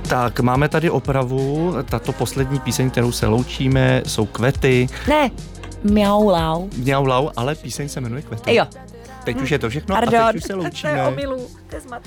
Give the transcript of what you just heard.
Tak, máme tady opravu. Tato poslední píseň, kterou se loučíme, jsou Kvety. Ne, Mjaulau. Mjaulau, ale píseň se jmenuje Kvety. Jo. Teď už je to všechno Pardon, a teď už se to je loučíme. omylu, to je zmatek.